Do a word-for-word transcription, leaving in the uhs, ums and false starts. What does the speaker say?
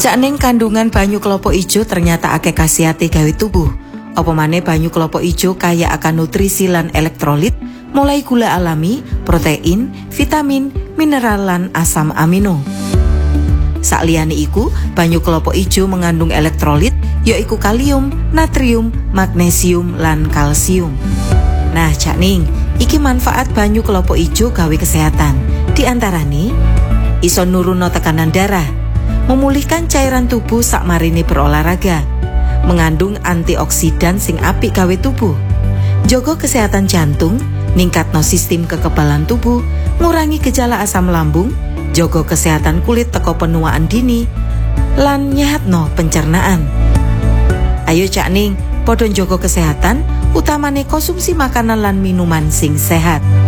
Cakning kandungan banyu kelapa ijo ternyata akeh khasiate gawe tubuh. Apa maneh banyu kelapa ijo kaya akan nutrisi lan elektrolit, mulai gula alami, protein, vitamin, mineral lan asam amino. Sakliyane iku, banyu kelapa ijo mengandung elektrolit yaiku kalium, natrium, magnesium lan kalsium. Nah, Cakning, iki manfaat banyu kelapa ijo gawe kesehatan. Di antarane iso nuruno tekanan darah, memulihkan cairan tubuh sakmarine berolahraga, mengandung antioksidan sing apik gawe tubuh, jaga kesehatan jantung, ningkatno sistem kekebalan tubuh, ngurangi gejala asam lambung, jaga kesehatan kulit teko penuaan dini, lan nyehatno pencernaan. Ayo Cakning, padha jaga kesehatan, utamane konsumsi makanan lan minuman sing sehat.